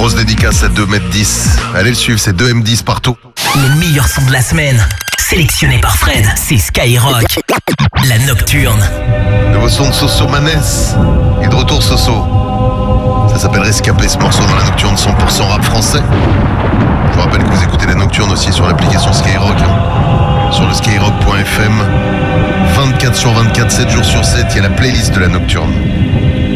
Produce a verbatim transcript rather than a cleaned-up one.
Grosse dédicace à deux mètres dix. Allez le suivre, c'est deux M dix partout. Les meilleurs sons de la semaine, sélectionnés par Fred, c'est Skyrock. La Nocturne. Nouveau son de Soso Manès. Et de retour Soso. Ça s'appelle Rescapé, ce morceau dans la Nocturne cent pour cent rap français. Je vous rappelle que vous écoutez la Nocturne aussi sur l'application Skyrock, hein, sur le skyrock point f m. vingt-quatre sur vingt-quatre, sept jours sur sept, il y a la playlist de la Nocturne.